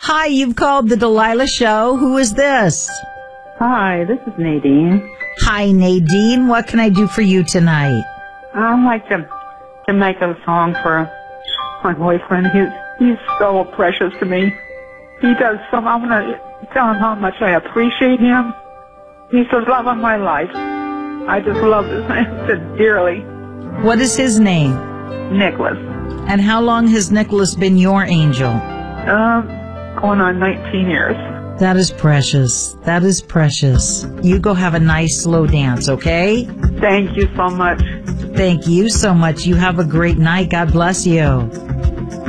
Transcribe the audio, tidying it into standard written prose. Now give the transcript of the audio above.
Hi, you've called the Delilah Show. Who is this? Hi, this is Nadine. Hi, Nadine. What can I do for you tonight? I'd like to make a song for my boyfriend. He's so precious to me. He does so. I want to tell him how much I appreciate him. He's the love of my life. I just love him dearly. What is his name? Nicholas. And how long has Nicholas been your angel? Going on 19 years. That is precious. That is precious. You go have a nice slow dance, okay? Thank you so much. Thank you so much. You have a great night. God bless you.